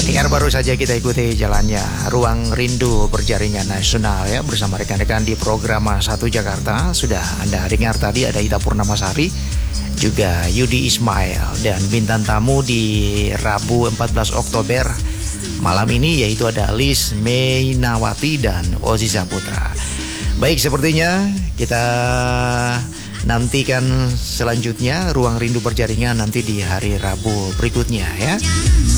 Dengar baru saja kita ikuti jalannya Ruang Rindu Berjaringan Nasional ya, bersama rekan-rekan di program 1 Jakarta. Sudah Anda dengar tadi ada Ita Purnamasari, juga Yudi Ismail, dan bintang tamu di Rabu 14 Oktober malam ini yaitu ada Liz Mainawati dan Ozi Saputra. Baik, sepertinya kita nantikan selanjutnya Ruang Rindu Berjaringan nanti di hari Rabu berikutnya ya.